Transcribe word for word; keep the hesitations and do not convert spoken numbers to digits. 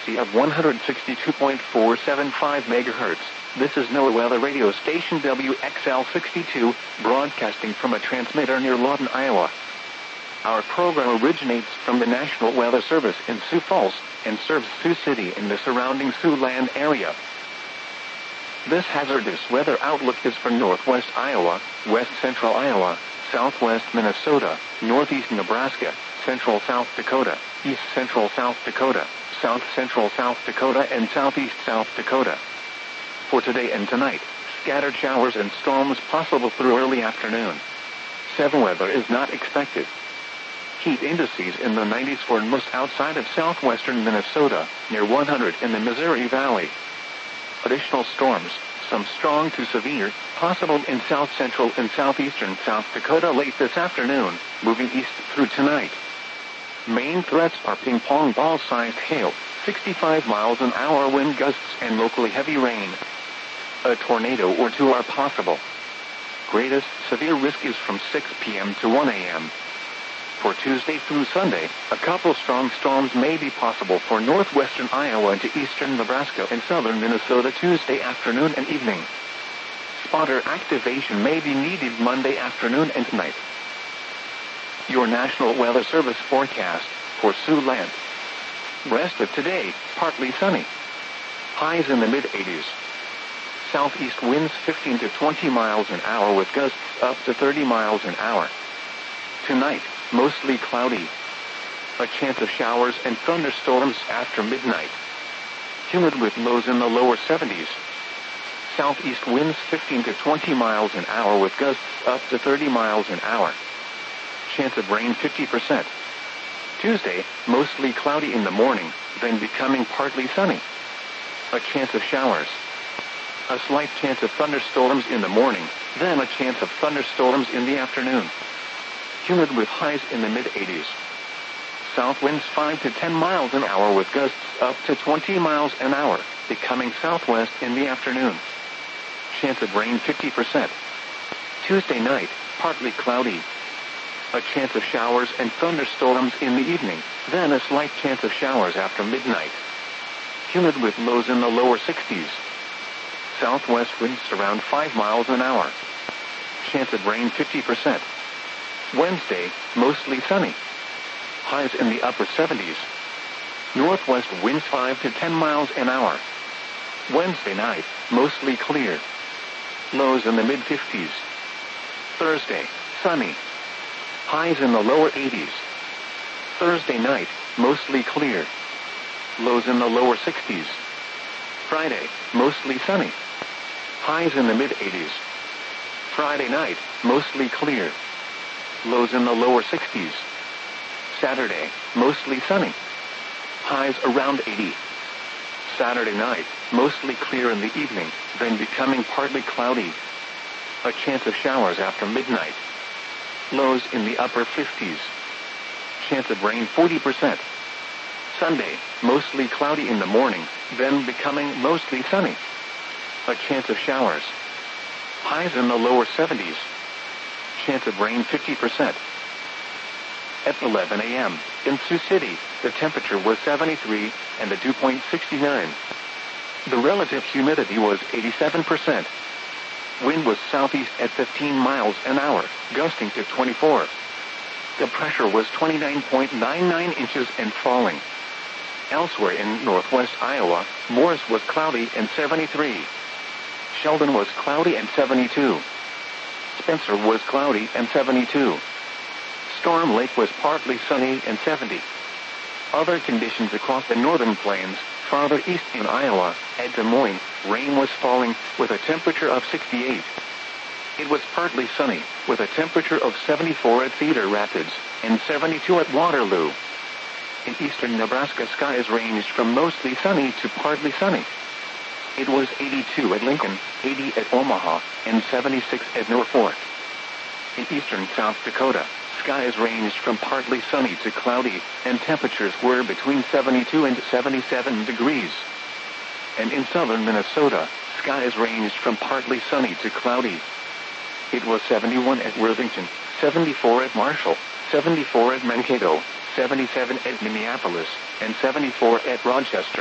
frequency of one hundred sixty-two point four seven five megahertz. This is NOAA Weather Radio Station W X L sixty-two, broadcasting from a transmitter near Lawton, Iowa. Our program originates from the National Weather Service in Sioux Falls and serves Sioux City and the surrounding Siouxland area. This hazardous weather outlook is for northwest Iowa, west central Iowa, southwest Minnesota, northeast Nebraska, central South Dakota, east central South Dakota, south central South Dakota, and southeast South Dakota. For today and tonight, scattered showers and storms possible through early afternoon. Severe weather is not expected. Heat indices in the nineties for most outside of southwestern Minnesota, near one hundred in the Missouri Valley. Additional storms, some strong to severe, possible in south-central and southeastern South Dakota late this afternoon, moving east through tonight. Main threats are ping-pong ball-sized hail, sixty-five miles an hour wind gusts, and locally heavy rain. A tornado or two are possible. Greatest severe risk is from six p m to one a m For Tuesday through Sunday, a couple strong storms may be possible for northwestern Iowa into eastern Nebraska and southern Minnesota Tuesday afternoon and evening. Spotter activation may be needed Monday afternoon and night. Your National Weather Service forecast for Siouxland. Rest of today, partly sunny. Highs in the mid eighties. Southeast winds fifteen to twenty miles an hour with gusts up to thirty miles an hour. Tonight, mostly cloudy. A chance of showers and thunderstorms after midnight. Humid with lows in the lower seventies. Southeast winds fifteen to twenty miles an hour with gusts up to thirty miles an hour. Chance of rain fifty percent. Tuesday, mostly cloudy in the morning, then becoming partly sunny. A chance of showers. A slight chance of thunderstorms in the morning, then a chance of thunderstorms in the afternoon. Humid with highs in the mid eighties. South winds five to ten miles an hour with gusts up to twenty miles an hour, becoming southwest in the afternoon. Chance of rain fifty percent. Tuesday night, partly cloudy. A chance of showers and thunderstorms in the evening, then a slight chance of showers after midnight. Humid with lows in the lower sixties. Southwest winds around five miles an hour. Chance of rain fifty percent. Wednesday, mostly sunny. Highs in the upper seventies. Northwest winds five to ten miles an hour. Wednesday night, mostly clear. Lows in the mid fifties. Thursday, sunny. Highs in the lower eighties. Thursday night, mostly clear. Lows in the lower sixties. Friday, mostly sunny. Highs in the mid eighties. Friday night, mostly clear. Lows in the lower sixties. Saturday, mostly sunny. Highs around eighty. Saturday night, mostly clear in the evening, then becoming partly cloudy. A chance of showers after midnight. Lows in the upper fifties. Chance of rain forty percent. Sunday, mostly cloudy in the morning, then becoming mostly sunny. A chance of showers. Highs in the lower seventies. Chance of rain fifty percent. At eleven a m, in Sioux City, the temperature was seventy-three, and the dew point sixty-nine. The relative humidity was eighty-seven percent. Wind was southeast at fifteen miles an hour, gusting to twenty-four. The pressure was twenty-nine point nine nine inches and falling. Elsewhere in northwest Iowa, Morris was cloudy and seventy-three. Sheldon was cloudy and seventy-two. Spencer was cloudy and seventy-two. Storm Lake was partly sunny and seventy. Other conditions across the northern plains, farther east in Iowa, at Des Moines, rain was falling, with a temperature of sixty-eight. It was partly sunny, with a temperature of seventy-four at Cedar Rapids, and seventy-two at Waterloo. In eastern Nebraska, skies ranged from mostly sunny to partly sunny. It was eighty-two at Lincoln, eighty at Omaha, and seventy-six at Norfolk. In eastern South Dakota, skies ranged from partly sunny to cloudy, and temperatures were between seventy-two and seventy-seven degrees. And in southern Minnesota, skies ranged from partly sunny to cloudy. It was seventy-one at Worthington, seventy-four at Marshall, seventy-four at Mankato, seventy-seven at Minneapolis, and seventy-four at Rochester.